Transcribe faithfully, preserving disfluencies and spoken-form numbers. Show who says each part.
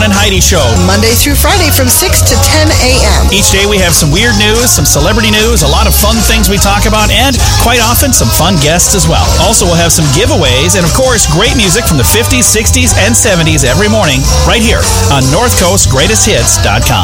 Speaker 1: Sean and Heidi Show.
Speaker 2: Monday through Friday from six to ten a.m.
Speaker 1: Each day we have some weird news, some celebrity news, a lot of fun things we talk about, and quite often some fun guests as well. Also, we'll have some giveaways and, of course, great music from the fifties, sixties, and seventies every morning right here on north coast greatest hits dot com.